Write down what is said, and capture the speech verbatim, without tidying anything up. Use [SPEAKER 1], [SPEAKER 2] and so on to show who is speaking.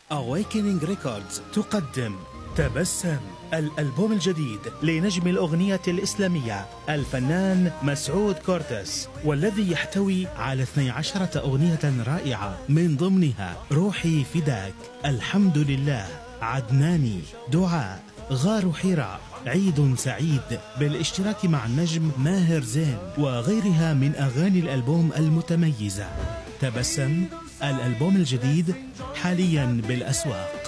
[SPEAKER 1] Awakening Records تقدم تبسم، الألبوم الجديد لنجم الأغنية الإسلامية الفنان مسعود كورتس، والذي يحتوي على اثنتي عشرة أغنية رائعة، من ضمنها روحي فداك، الحمد لله، عدناني، دعاء، غار حراء، عيد سعيد، بالاشتراك مع النجم ماهر زين وغيرها من أغاني الألبوم المتميزة. تبسم، الألبوم الجديد حاليا بالأسواق.